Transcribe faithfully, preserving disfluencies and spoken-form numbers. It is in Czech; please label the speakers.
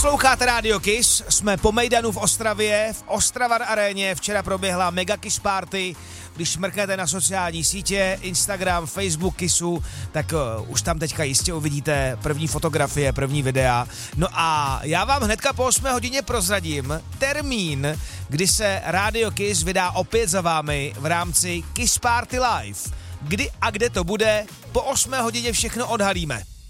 Speaker 1: Posloucháte Radio Kiss, jsme po Mejdanu v Ostravě, v Ostravar aréně, včera proběhla Mega Kiss Party. Když mrknete na sociální sítě, Instagram, Facebook Kissu, tak uh, už tam teďka jistě uvidíte první fotografie, první videa. No a já vám hnedka po osmé hodině prozradím termín, kdy se Radio Kiss vydá opět za vámi v rámci Kiss Party Live. Kdy a kde to bude, po osmé hodině všechno odhalíme.